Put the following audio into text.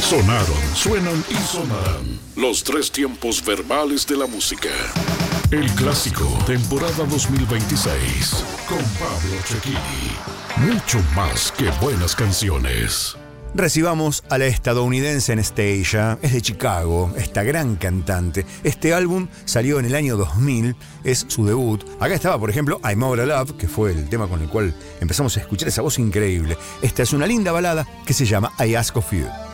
Sonaron, suenan y sonarán los tres tiempos verbales de la música. El clásico, temporada 2026, con Pablo Cecchini. Mucho más que buenas canciones. Recibamos a la estadounidense Anastacia, es de Chicago, esta gran cantante. Este álbum salió en el año 2000, es su debut. Acá estaba, por ejemplo, I'm Out of Love, que fue el tema con el cual empezamos a escuchar esa voz increíble. Esta es una linda balada que se llama I Ask of You.